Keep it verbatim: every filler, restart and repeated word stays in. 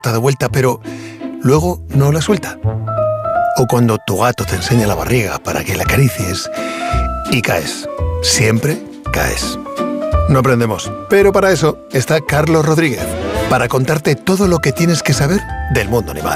de vuelta, pero luego no la suelta. O cuando tu gato te enseña la barriga para que la acaricies y caes. Siempre caes. No aprendemos, pero para eso está Carlos Rodríguez, para contarte todo lo que tienes que saber del mundo animal.